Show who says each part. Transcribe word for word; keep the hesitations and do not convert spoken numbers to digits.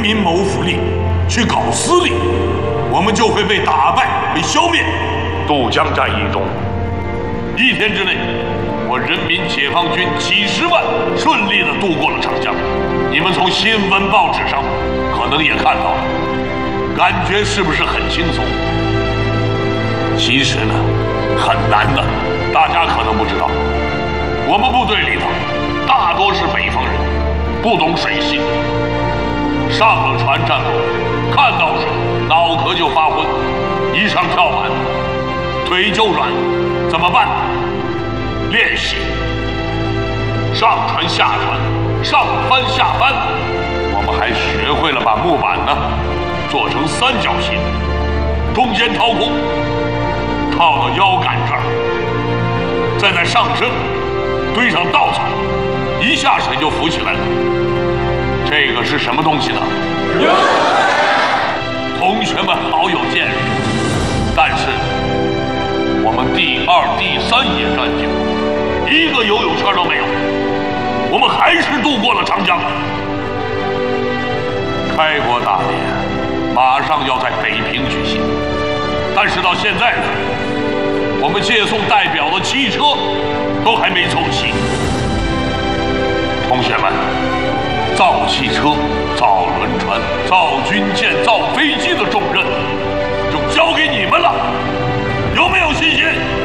Speaker 1: 阴谋复利，去搞私利，我们就会被打败、被消灭。
Speaker 2: 渡江战役中，
Speaker 1: 一天之内，我人民解放军几十万顺利地渡过了长江。你们从新闻报纸上可能也看到了，感觉是不是很轻松？其实呢，很难的。大家可能不知道，我们部队里头大多是北方人，不懂水性，上了船战斗，看到水脑壳就发昏，一上跳板腿就软，怎么办？练习，上船下船，上翻下翻。我们还学会了把木板呢做成三角形，中间掏空，套到腰杆这儿，再在上身堆上稻草，一下水就浮起来了。这个是什么东西呢？同学们好有见识，但是我们第二、第三野战军一个游泳圈都没有，我们还是渡过了长江。开国大典马上要在北平举行，但是到现在呢，我们接送代表的汽车都还没凑齐。同学们，造汽车、造轮船、造军舰、造飞机的重任就交给你们了，有没有信心？